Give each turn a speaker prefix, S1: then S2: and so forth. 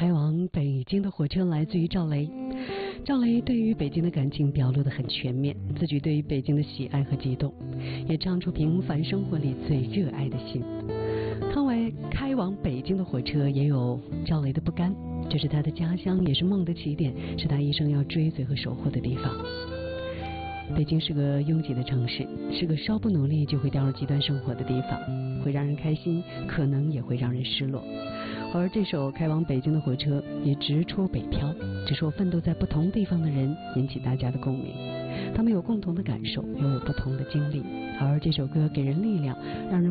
S1: 开往北京的火车来自于赵雷。赵雷对于北京的感情表露得很全面，自己对于北京的喜爱和激动，也唱出平凡生活里最热爱的心。开往北京的火车也有赵雷的不甘，这是他的家乡，也是梦的起点，是他一生要追随和守护的地方。北京是个拥挤的城市，是个稍不努力就会掉入极端生活的地方，会让人开心，可能也会让人失落。而这首开往北京的火车也直出北漂，只说奋斗在不同地方的人引起大家的共鸣，他们有共同的感受，又有不同的经历，而这首歌给人力量，让人